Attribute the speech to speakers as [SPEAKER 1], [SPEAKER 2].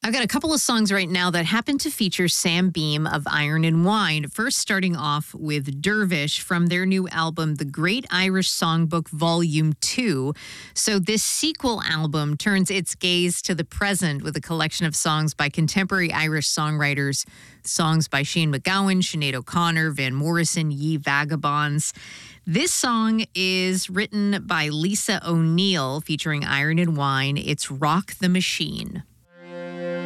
[SPEAKER 1] I've got a couple of songs right now that happen to feature Sam Beam of Iron and Wine. First, starting off with Dervish from their new album, The Great Irish Songbook Volume 2. So this sequel album turns its gaze to the present with a collection of songs by contemporary Irish songwriters, songs by Shane MacGowan, Sinead O'Connor, Van Morrison, Ye Vagabonds. This song is written by Lisa O'Neill, featuring Iron and Wine. It's Rock the Machine.